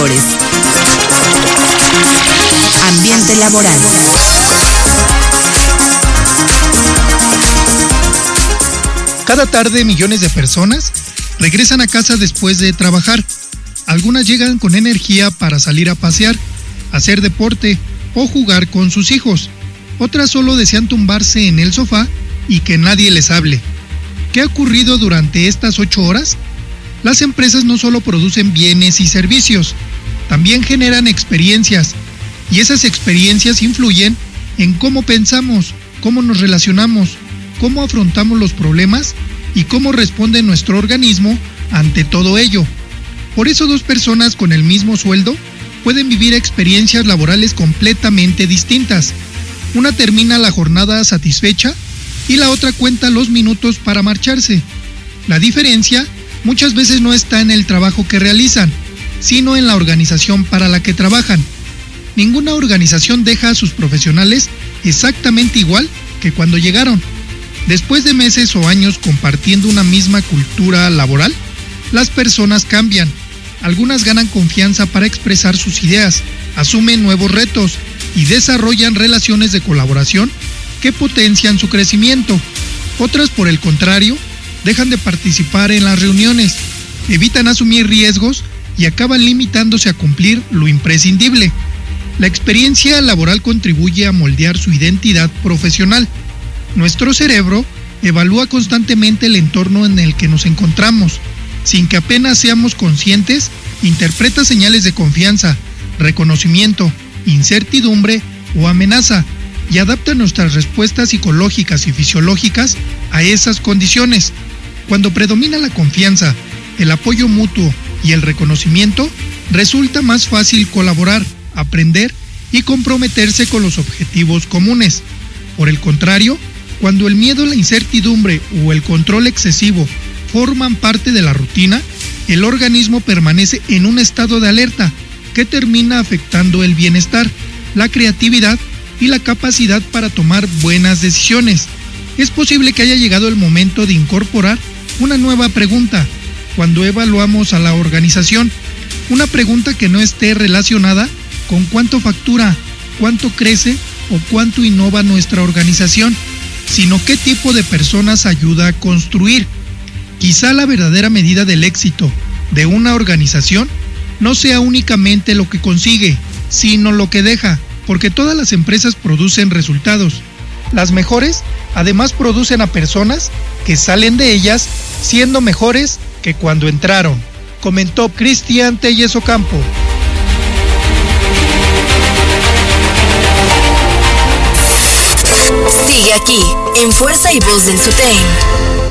trabajadores. Ambiente laboral. Cada tarde millones de personas regresan a casa después de trabajar. Algunas llegan con energía para salir a pasear, hacer deporte o jugar con sus hijos. Otras solo desean tumbarse en el sofá y que nadie les hable. ¿Qué ha ocurrido durante estas 8 horas? Las empresas no solo producen bienes y servicios, también generan experiencias, y esas experiencias influyen en cómo pensamos, cómo nos relacionamos, cómo afrontamos los problemas y cómo responde nuestro organismo ante todo ello. Por eso 2 personas con el mismo sueldo pueden vivir experiencias laborales completamente distintas. Una termina la jornada satisfecha y la otra cuenta los minutos para marcharse. La diferencia muchas veces no está en el trabajo que realizan, sino en la organización para la que trabajan. Ninguna organización deja a sus profesionales exactamente igual que cuando llegaron. Después de meses o años compartiendo una misma cultura laboral, las personas cambian. Algunas ganan confianza para expresar sus ideas, asumen nuevos retos y desarrollan relaciones de colaboración que potencian su crecimiento. Otras, por el contrario, dejan de participar en las reuniones, evitan asumir riesgos y acaban limitándose a cumplir lo imprescindible. La experiencia laboral contribuye a moldear su identidad profesional. Nuestro cerebro evalúa constantemente el entorno en el que nos encontramos. Sin que apenas seamos conscientes, interpreta señales de confianza, reconocimiento, incertidumbre o amenaza y adapta nuestras respuestas psicológicas y fisiológicas a esas condiciones. Cuando predomina la confianza, el apoyo mutuo y el reconocimiento, resulta más fácil colaborar, aprender y comprometerse con los objetivos comunes. Por el contrario, cuando el miedo, la incertidumbre o el control excesivo forman parte de la rutina, el organismo permanece en un estado de alerta que termina afectando el bienestar, la creatividad y la capacidad para tomar buenas decisiones. Es posible que haya llegado el momento de incorporar una nueva pregunta cuando evaluamos a la organización, una pregunta que no esté relacionada con cuánto factura, cuánto crece o cuánto innova nuestra organización, sino qué tipo de personas ayuda a construir. Quizá la verdadera medida del éxito de una organización no sea únicamente lo que consigue, sino lo que deja, porque todas las empresas producen resultados. Las mejores, además, producen a personas que salen de ellas siendo mejores que cuando entraron, comentó Cristian Telles Ocampo. Sigue aquí, en Fuerza y Voz del SUTEM.